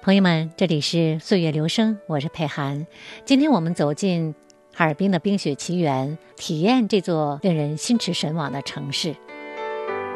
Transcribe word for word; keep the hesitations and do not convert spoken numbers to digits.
朋友们，这里是岁月流声，我是佩涵。今天我们走进哈尔滨的冰雪奇缘，体验这座令人心驰神往的城市。